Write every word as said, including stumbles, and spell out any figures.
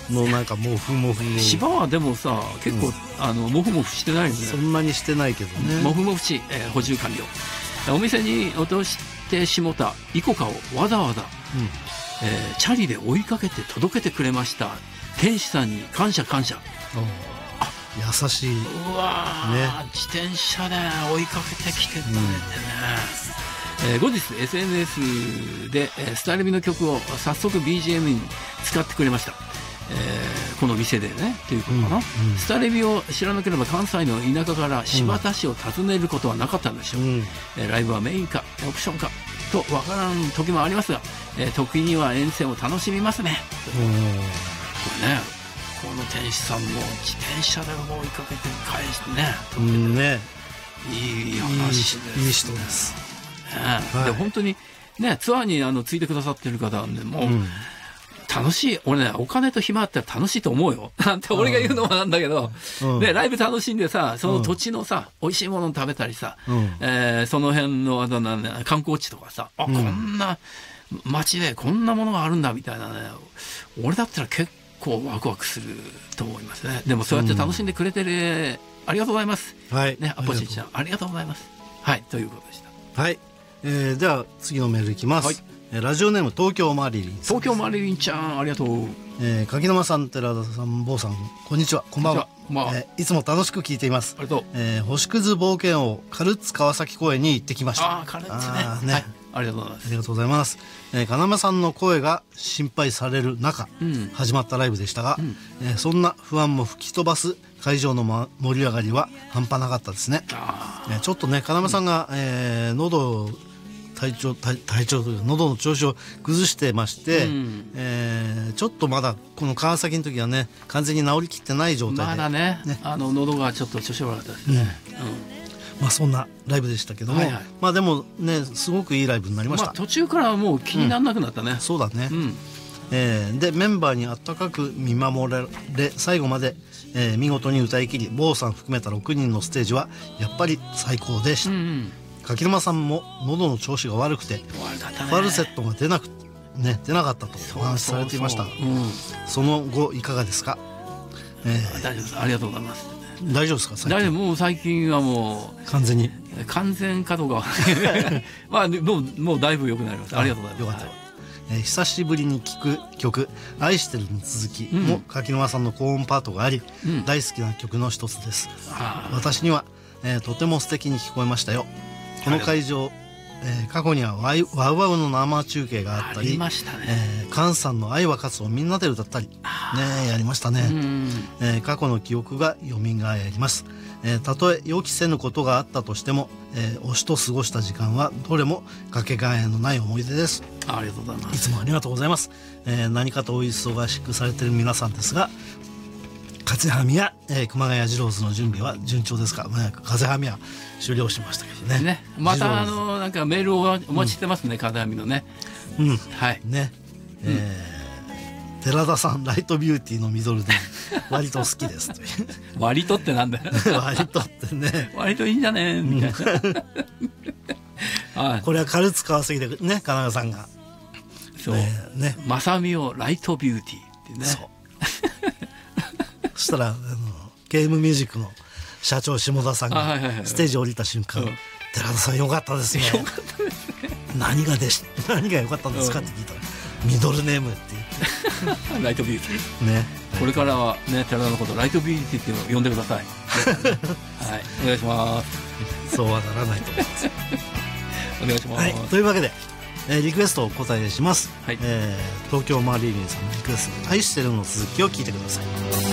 のなんかモフモフの芝はでもさ結構、うん、あのモフモフしてないよね。 そんなにしてないけどね。 モフモフし、えー、補充完了。お店に落としてしもたイコカをわざわざ、うんえー、チャリで追いかけて届けてくれました。店主さんに感謝感謝。 あ、優しい。 うわ、ね、自転車で追いかけてきてくれてね、うんえー、後日 エスエヌエス で、えー、スタイルビの曲を早速 ビージーエム に使ってくれました。えー、この店でねっていうことかな、うんうん、スタレビを知らなければ関西の田舎から新発田市を訪ねることはなかったんでしょう、うんえー、ライブはメインかオプションかとわからん時もありますが、えー、時には沿線を楽しみますね。これねこの店主さんも自転車で追いかけて返してねうん、ねいい話です、 いい人です、 ねはい、で本当にねツアーにあのついてくださってる方はねもう、うん楽しい。俺ね、お金と暇あったら楽しいと思うよ。なんて俺が言うのもなんだけど、うん、で、ライブ楽しんでさ、その土地のさ、うん、美味しいものを食べたりさ、うんえー、その辺のあのなん、ね、観光地とかさ、あ、うん、こんな街でこんなものがあるんだみたいなね、俺だったら結構ワクワクすると思いますね。でもそうやって楽しんでくれてる、うん、ありがとうございます。 はい。 ね、アポチちゃん、ありがとうございます。はい、ということでした。 はい。えー、では次のメールいきます。はい。ラジオネーム東京マリリン。 東京マリリンちゃんありがとう。 えー、柿沼さん、寺田さん、坊さん、こんにちは。こんばんは。まあえー、いつも楽しく聞いています。 ありがとう。 えー、星屑冒険王カルッツ川崎公園に行ってきました。 ああ、カルッツね。ね、はい。ありがとうございます。 ありがとうございます。えー、金間さんの声が心配される中、うん、始まったライブでしたが、うんえー、そんな不安も吹き飛ばす会場の、ま、盛り上がりは半端なかったですね。あえー、ちょっとね、金間さんが、うんえー、喉を体調、体、体調というか喉の調子を崩してまして、うんえー、ちょっとまだこの川崎の時はね完全に治りきってない状態でまだ ね, ねあの喉がちょっと調子悪かったですね、うんうんまあ、そんなライブでしたけども、はいはい、まあでもねすごくいいライブになりました、まあ、 途中からはもう気にならなくなったね、うん、 そうだね、うんえー、でメンバーに温かく見守られ最後まで、えー、見事に歌い切り坊さん含めたろくにんのステージはやっぱり最高でした、うんうん柿沼さんも喉の調子が悪くてファルセットが出なく、ね、出なかったとお話しされていました。そうそうそう、うん、その後いかがですか？ えー、大丈夫です。ありがとうございます。 大丈夫ですか？最近もう最近はもう完全に完全かどうかはまあもうもうだいぶ良くなりました。ありがとうございます。よかった、 えー、久しぶりに聴く曲「愛してる」の続きも、うん、柿沼さんの高音パートがあり、うん、大好きな曲の一つです。私には、えー、とても素敵に聞こえましたよ。この会場、えー、過去にはワイワウワウの生中継があったり、ありましたね。えー、菅さんの愛は勝つをみんなで歌ったり、ね、やりましたね。えー、過去の記憶が蘇ります。えー、たとえ予期せぬことがあったとしても、えー、推しと過ごした時間はどれもかけがえのない思い出です。 ありがとうございます。 いつもありがとうございます。えー、何かとお忙しくされている皆さんですが、風はみや、えー、熊谷二郎ズの準備は順調ですか？まあ、風はみは終了しましたけどね。 ねまたあのなんかメールをお待ちしてますね、うん、風はみのね。 うん、はいね。うんえー、寺田さんライトビューティーのミドルで割と好きですという。 割とってなんだよ。 割とってね。 割といいんじゃねみたいな。 はい、これはカルツ川崎でね金川さんが。 そうね。ねまさみをライトビューティーってね。そう。そしたらあのゲームミュージックの社長下田さんがステージ降りた瞬間、はいはいはい、寺田さんよかったですね。 よかったですね。 何がでし何が良かったんですかって聞いたら、うん、ミドルネームって言ってライトビューティーね。これからはね寺田のことライトビューティーっていうのを呼んでください。はいお願いします。 そうはならないと思いますお願いします、 はい、というわけで、えー、リクエストをお答えします、はいえー、東京マリリンさんのリクエスト愛してるの続きを聞いてください。